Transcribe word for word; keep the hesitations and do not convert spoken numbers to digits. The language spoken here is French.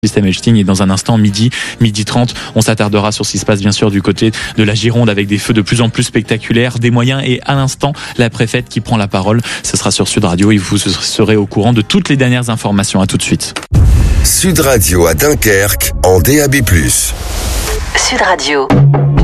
Système Elchting. Et dans un instant, midi, midi trente, on s'attardera sur ce qui se passe bien sûr du côté de la Gironde avec des feux de plus en plus spectaculaires, des moyens et à l'instant, la préfète qui prend la parole. Ce sera sur Sud Radio et vous serez au courant de toutes les dernières informations. À tout de suite. Sud Radio à Dunkerque en D A B plus. Sud Radio.